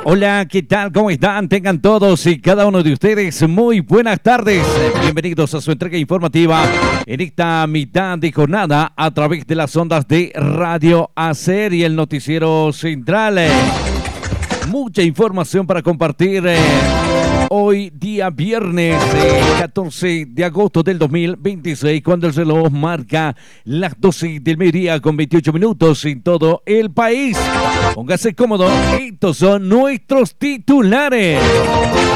Hola, ¿qué tal? ¿Cómo están? Tengan todos y cada uno de ustedes muy buenas tardes. Bienvenidos a su entrega informativa en esta mitad de jornada a través de las ondas de Radio Hacer y el Noticiero Central. Mucha información para compartir hoy día viernes 14 de agosto del 2026, cuando el reloj marca las 12 del mediodía con 28 minutos en todo el país. Póngase cómodo, estos son nuestros titulares.